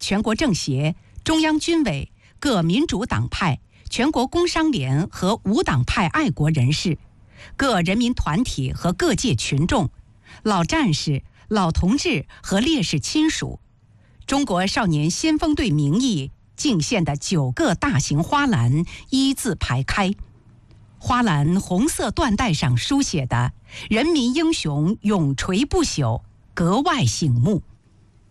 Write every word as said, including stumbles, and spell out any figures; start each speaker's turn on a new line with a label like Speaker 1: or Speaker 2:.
Speaker 1: 全国政协、中央军委、各民主党派、全国工商联和无党派爱国人士、各人民团体和各界群众、老战士、老同志和烈士亲属，中国少年先锋队名义敬献的九个大型花篮一字排开，花篮红色缎带上书写的“人民英雄永垂不朽”格外醒目。